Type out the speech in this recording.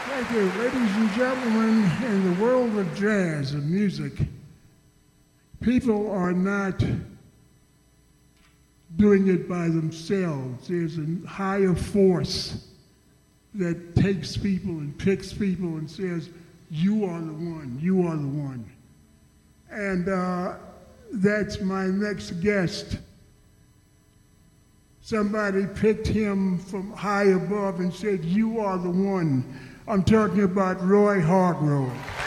Thank you. Ladies and gentlemen, in the world of jazz and music, people are not doing it by themselves. There's a higher force that takes people and picks people and says, you are the one, you are the one. And that's my next guest. Somebody picked him from high above and said, you are the one. I'm talking about Roy Hargrove.